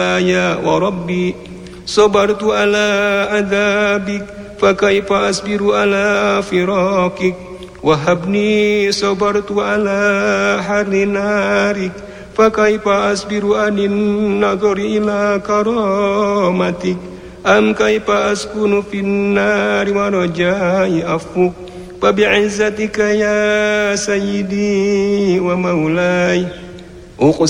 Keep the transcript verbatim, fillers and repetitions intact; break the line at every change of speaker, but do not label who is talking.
يا وربي صبرت على عذابك فكيف أصبر على فراقك وهبني صبرت على حر نارك فكيف أصبر عن النظر إلى كرامتك أم كيف أسكن في النار ورجاء عفوك فبعزتك يا سيدي ومولاي أقسم